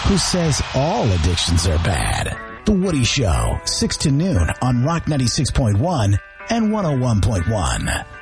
who says all addictions are bad. The Woody Show, 6 to noon on Rock 96.1 and 101.1.